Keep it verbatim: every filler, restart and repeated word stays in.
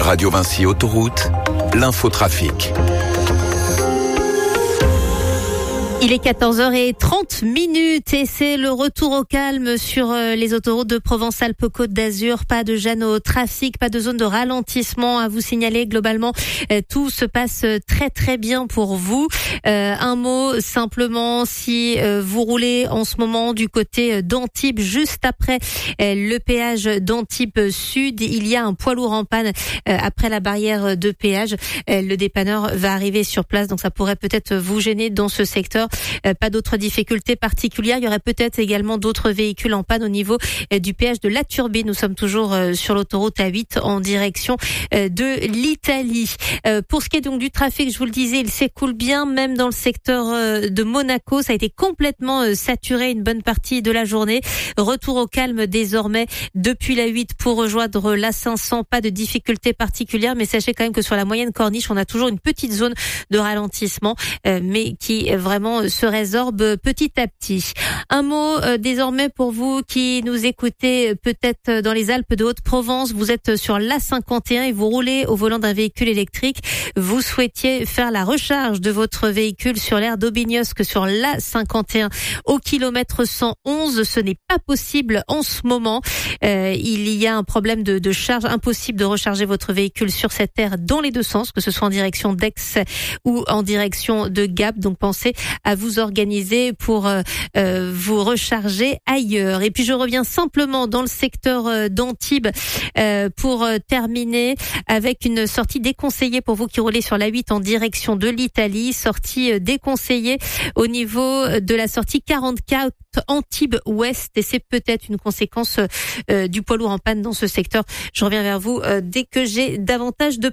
Radio Vinci Autoroute, l'infotrafic. Il est quatorze heures trente et c'est le retour au calme sur les autoroutes de Provence-Alpes-Côte d'Azur. Pas de gêne au trafic, pas de zone de ralentissement à vous signaler. Globalement, tout se passe très très bien pour vous. Euh, un mot simplement, si vous roulez en ce moment du côté d'Antibes, juste après le péage d'Antibes Sud, il y a un poids lourd en panne après la barrière de péage. Le dépanneur va arriver sur place, donc ça pourrait peut-être vous gêner dans ce secteur. Euh, pas d'autres difficultés particulières. Il y aurait peut-être également d'autres véhicules en panne au niveau euh, du péage de La Turbie. Nous sommes toujours euh, sur l'autoroute A huit en direction euh, de l'Italie. Euh, pour ce qui est donc du trafic, je vous le disais, il s'écoule bien, même dans le secteur euh, de Monaco. Ça a été complètement euh, saturé une bonne partie de la journée. Retour au calme désormais depuis la huit pour rejoindre la cinq cents. Pas de difficultés particulières, mais sachez quand même que sur la moyenne corniche, on a toujours une petite zone de ralentissement, euh, mais qui est vraiment se résorbe petit à petit. Un mot euh, désormais pour vous qui nous écoutez euh, peut-être dans les Alpes de Haute-Provence. Vous êtes sur l'A cinquante et un et vous roulez au volant d'un véhicule électrique. Vous souhaitiez faire la recharge de votre véhicule sur l'aire d'Aubignosc sur l'A cinquante et un au kilomètre cent onze. Ce n'est pas possible en ce moment. Euh, il y a un problème de, de charge. Impossible de recharger votre véhicule sur cette aire dans les deux sens, que ce soit en direction d'Aix ou en direction de Gap. Donc pensez à vous organiser pour euh, euh, vous recharger ailleurs. Et puis je reviens simplement dans le secteur euh, d'Antibes euh, pour euh, terminer avec une sortie déconseillée pour vous qui roulez sur la huit en direction de l'Italie. Sortie euh, déconseillée au niveau de la sortie quarante-quatre Antibes Ouest, et c'est peut-être une conséquence euh, du poids lourd en panne dans ce secteur. Je reviens vers vous euh, dès que j'ai davantage de